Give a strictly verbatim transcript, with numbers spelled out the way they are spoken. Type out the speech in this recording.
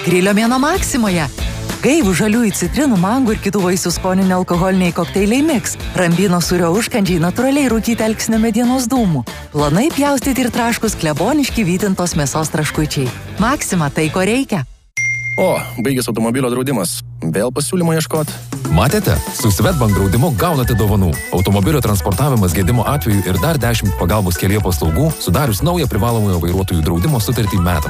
Grilio mėnuo Maksimoje. Gaivų žaliųjų citrinų, mangų ir kitų vaisių skoninių alkoholiniai kokteiliai mix. Rambino sūrio užkandžiai natūraliai rūkyti alksnio medienos dūmų. Plonai pjaustyti ir traškus kleboniški vytintos mėsos traškučiai. Maksima, tai ko reikia. O, baigės automobilio draudimas. Vėl pasiūlymo ieškot. Matėte? Su Swedbank draudimu gaunate dovanų. Automobilio transportavimas gedimo atveju ir dar dešimt pagalbos kelyje paslaugų, sudarius naują privalomojo vairuotojų draudimo sutartį metams.